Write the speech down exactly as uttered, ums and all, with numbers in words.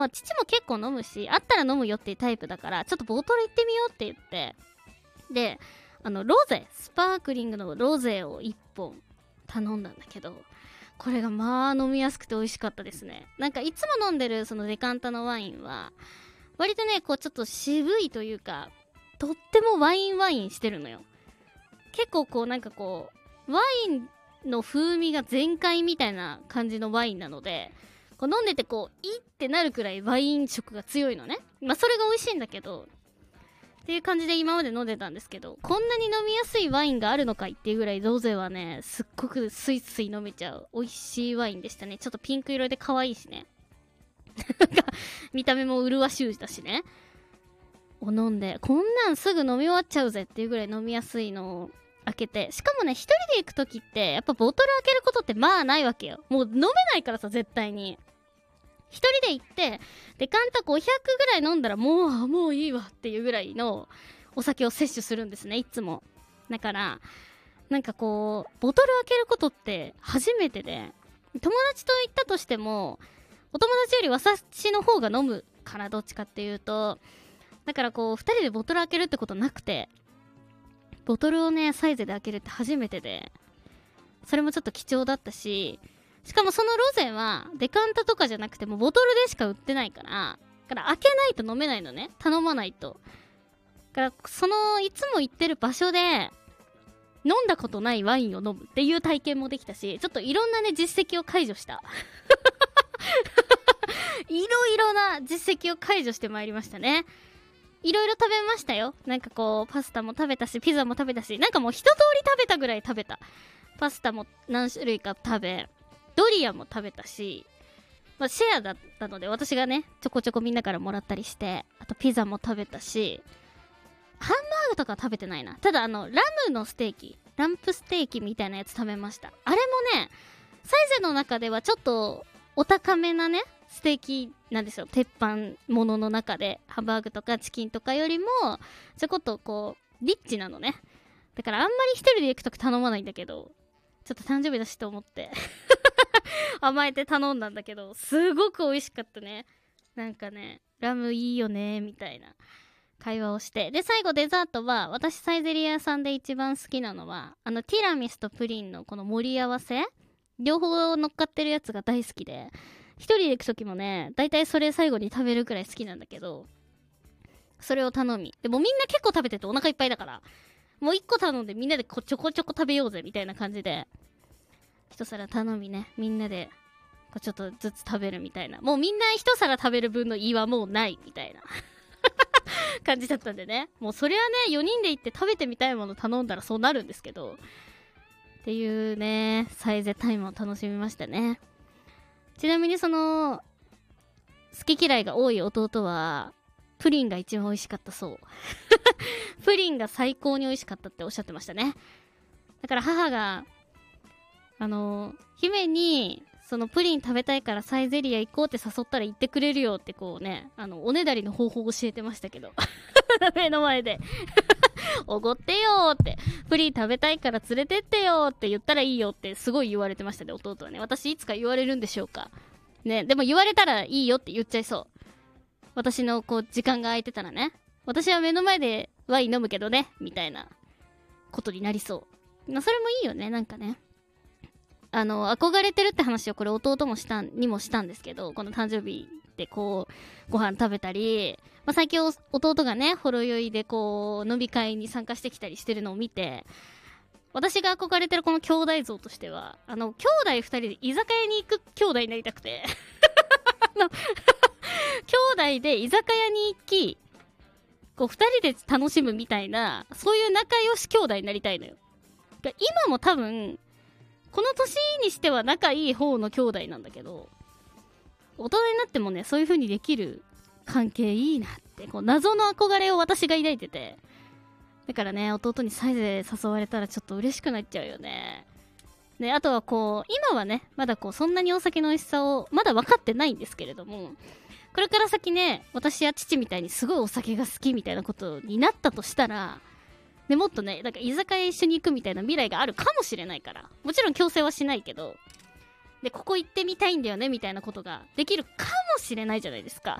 まあ、父も結構飲むし、あったら飲むよっていうタイプだから、ちょっとボトル行ってみようって言って、で、あの、ロゼ、スパークリングのロゼをいっぽん頼んだんだけど、これがまあ飲みやすくて美味しかったですね。なんかいつも飲んでるそのデカンタのワインは、割とね、こうちょっと渋いというか、とってもワインワインしてるのよ。結構こうなんかこう、ワインの風味が全開みたいな感じのワインなので、こう飲んでてこう、いってなるくらいワイン色が強いのね。まあそれが美味しいんだけど、っていう感じで今まで飲んでたんですけど、こんなに飲みやすいワインがあるのかいっていうぐらいロゼはね、すっごくスイスイ飲めちゃう美味しいワインでしたね。ちょっとピンク色で可愛いしね。見た目も麗しゅうだしね。を飲んで、こんなんすぐ飲み終わっちゃうぜっていうぐらい飲みやすいのを開けて、しかもね、一人で行くときって、やっぱボトル開けることってまあないわけよ。もう飲めないからさ、絶対に。一人で行って、デカンタごひゃくぐらい飲んだらもう、もういいわっていうぐらいのお酒を摂取するんですね、いつも。だから、なんかこう、ボトル開けることって初めてで、友達と行ったとしても、お友達より私の方が飲むから、どっちかっていうと、だからこう、二人でボトル開けるってことなくて、ボトルをね、サイズで開けるって初めてで、それもちょっと貴重だったし、しかもそのロゼはデカンタとかじゃなくてもボトルでしか売ってないから、だから開けないと飲めないのね。頼まないと。だからそのいつも行ってる場所で飲んだことないワインを飲むっていう体験もできたし、ちょっといろんなね実績を解除した。いろいろな実績を解除してまいりましたね。いろいろ食べましたよ。なんかこうパスタも食べたし、ピザも食べたし、なんかもう一通り食べたぐらい食べた。パスタも何種類か食べ、ドリアも食べたし、まあ、シェアだったので私がねちょこちょこみんなからもらったりして、あとピザも食べたし、ハンバーグとかは食べてないな。ただあのラムのステーキ、ランプステーキみたいなやつ食べました。あれもね、サイゼの中ではちょっとお高めなねステーキなんですよ。鉄板ものの中でハンバーグとかチキンとかよりもちょこっとこうリッチなのね。だからあんまり一人で行くとき頼まないんだけど、ちょっと誕生日だしと思って甘えて頼んだんだけど、すごく美味しかったね。なんかね、ラムいいよねみたいな会話をして、で最後デザートは、私サイゼリヤさんで一番好きなのはあのティラミスとプリンのこの盛り合わせ、両方乗っかってるやつが大好きで、一人で行く時もねだいたいそれ最後に食べるくらい好きなんだけど、それを頼み、でもみんな結構食べててお腹いっぱいだから、もう一個頼んでみんなでこちょこちょこ食べようぜみたいな感じで一皿頼みね、みんなでこうちょっとずつ食べるみたいな、もうみんな一皿食べる分の胃はもうないみたいな感じだったんでね、もうそれはねよにんで行って食べてみたいもの頼んだらそうなるんですけど、っていうねサイゼタイムを楽しみましたね。ちなみにその好き嫌いが多い弟はプリンが一番美味しかったそうプリンが最高に美味しかったっておっしゃってましたね。だから母があの姫にそのプリン食べたいからサイゼリヤ行こうって誘ったら行ってくれるよってこうね、あのおねだりの方法を教えてましたけど目の前でおごってよーって、プリン食べたいから連れてってよーって言ったらいいよってすごい言われてましたね、弟はね。私いつか言われるんでしょうかね。でも言われたらいいよって言っちゃいそう。私のこう時間が空いてたらね、私は目の前でワイン飲むけどねみたいなことになりそう。まあそれもいいよね。なんかね、あの憧れてるって話をこれ弟もしたにもしたんですけど、この誕生日でこうご飯食べたり、まあ、最近弟がねほろ酔いでこう飲み会に参加してきたりしてるのを見て、私が憧れてるこの兄弟像としては、あの兄弟ふたりで居酒屋に行く兄弟になりたくてあの兄弟で居酒屋に行き、こうふたりで楽しむみたいな、そういう仲良し兄弟になりたいのよ。今も多分この年にしては仲いい方の兄弟なんだけど、大人になってもねそういう風にできる関係いいなって、こう謎の憧れを私が抱いてて、だからね弟にサイゼ誘われたらちょっと嬉しくなっちゃうよね。であとはこう今はねまだこうそんなにお酒の美味しさをまだ分かってないんですけれども、これから先ね私や父みたいにすごいお酒が好きみたいなことになったとしたら、でもっとねなんか居酒屋一緒に行くみたいな未来があるかもしれないから、もちろん強制はしないけど、でここ行ってみたいんだよねみたいなことができるかしれないじゃないですか。